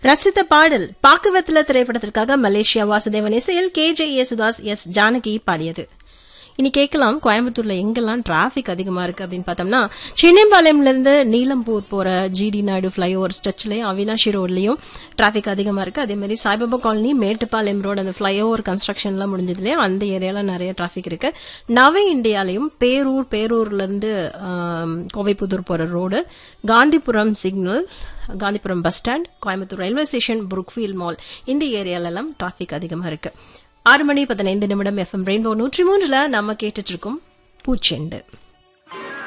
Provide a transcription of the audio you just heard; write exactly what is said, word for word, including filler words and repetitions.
ரசித்த பாடல் பாக்குவத்துல திரைப்படத்திற்காக மலேசியா வாசுதேவன் இசையில் K J Yesudas S Janaki பாடியது. இனி கேட்கலாம் கோயம்புத்தூர்ல எங்கெல்லாம் டிராபிக் அதிகமா இருக்கு அப்படின்னு பார்த்தோம்னா, சின்னம்பாளையம்ல இருந்து நீலம்பூர் போற ஜிடி நாயுடு பிளைஓவர் ஸ்ட்ரெச்லயும் அவினாஷி ரோட்லயும் டிராபிக் அதிகமா இருக்கு. அதே மாதிரி சாய்பாபா காலனி மேட்டுப்பாளையம் ரோடு அந்த பிளைஓவர் கன்ஸ்ட்ரக்ஷன் எல்லாம் முடிஞ்சதுலயும் அந்த ஏரியால நிறைய டிராபிக் இருக்கு. நவ இந்தியாலையும் பேரூர் பேரூர்ல இருந்து கோவைப்புதூர் போற road, Gandhipuram signal, Gandhipuram bus stand, Coimbatore railway station, புருக்ஃபீல்ட் mall இந்த ஏரியால எல்லாம் டிராபிக் அதிகமா இருக்கு. ஆறு மணி பதினைந்து நிமிடம் எஃப்எம் ரெயின்போ நூற்றி மூன்றுல நம்ம கேட்டுட்டு இருக்கோம் பூச்செண்டு.